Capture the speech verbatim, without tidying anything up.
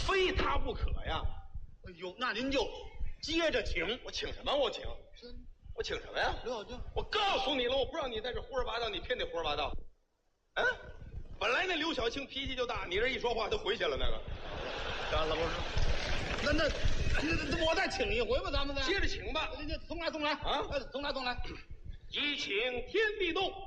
非他不可呀。 哎呦，那您就接着请。 我请什么？我请，我请什么呀？ 刘小军， 我告诉你了，我不让你在这胡说八道，你偏得胡说八道。嗯、啊，本来那刘小庆脾气就大，你这一说话，他回去了那个。 干了不是？那那那我再请一回吧，咱们再接着请吧。 这这重来重来啊！ 重来重来。 一请天地动。